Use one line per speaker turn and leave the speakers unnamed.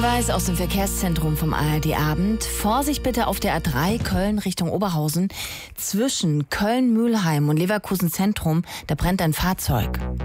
Hinweis aus dem Verkehrszentrum vom ARD Abend. Vorsicht bitte auf der A3 Köln Richtung Oberhausen. Zwischen Köln-Mülheim und Leverkusen Zentrum, da brennt ein Fahrzeug.